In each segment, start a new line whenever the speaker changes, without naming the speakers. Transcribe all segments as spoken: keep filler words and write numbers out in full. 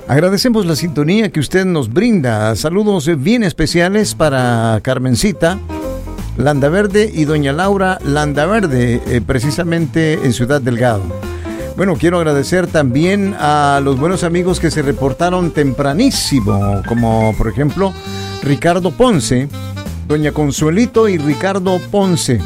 Agradecemos la sintonía que usted nos brinda. Saludos bien especiales para Carmencita Landaverde y doña Laura Landaverde, eh, precisamente en Ciudad Delgado. Bueno, quiero agradecer también a los buenos amigos que se reportaron tempranísimo, como por ejemplo Ricardo Ponce, doña Consuelito y Ricardo Ponce.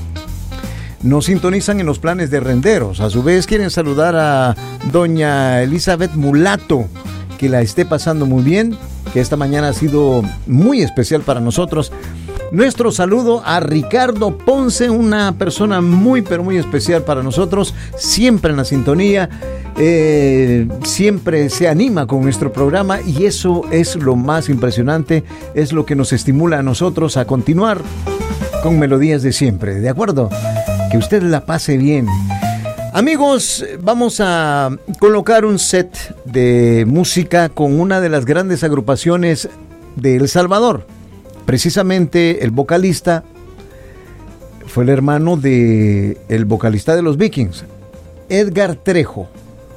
Nos sintonizan en los planes de Renderos. A su vez quieren saludar a doña Elizabeth Mulato, que la esté pasando muy bien, que esta mañana ha sido muy especial para nosotros. Nuestro saludo a Ricardo Ponce, una persona muy pero muy especial para nosotros, siempre en la sintonía, eh, siempre se anima con nuestro programa y eso es lo más impresionante, es lo que nos estimula a nosotros a continuar con melodías de siempre, ¿de acuerdo? Que usted la pase bien. Amigos, vamos a colocar un set de música con una de las grandes agrupaciones de El Salvador. Precisamente el vocalista fue el hermano de el vocalista de los Vikings, Edgar Trejo,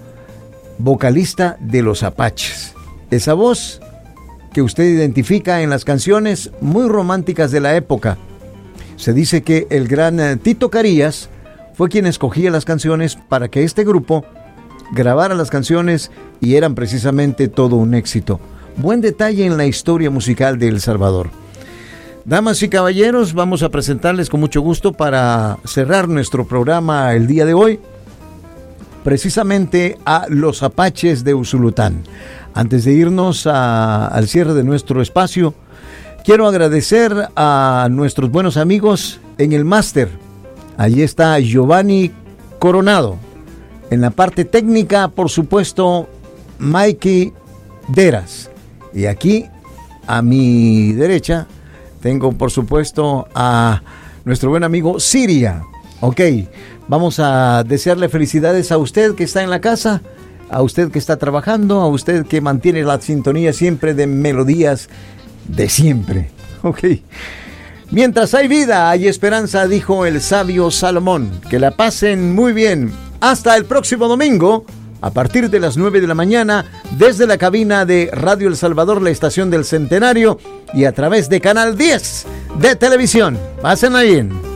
vocalista de los Apaches. Esa voz que usted identifica en las canciones muy románticas de la época. Se dice que el gran Tito Carías fue quien escogía las canciones para que este grupo grabara las canciones y eran precisamente todo un éxito. Buen detalle en la historia musical de El Salvador. Damas y caballeros, vamos a presentarles con mucho gusto para cerrar nuestro programa el día de hoy, precisamente a los Apaches de Usulután. Antes de irnos a, al cierre de nuestro espacio, quiero agradecer a nuestros buenos amigos en el máster. Allí está Giovanni Coronado. En la parte técnica, por supuesto, Mikey Deras. Y aquí, a mi derecha, tengo, por supuesto, a nuestro buen amigo Siria. Ok, vamos a desearle felicidades a usted que está en la casa, a usted que está trabajando, a usted que mantiene la sintonía siempre de melodías de siempre. Ok. Mientras hay vida, hay esperanza, dijo el sabio Salomón. Que la pasen muy bien. Hasta el próximo domingo, a partir de las nueve de la mañana, desde la cabina de Radio El Salvador, la estación del Centenario, y a través de Canal diez de televisión. Pásenla bien.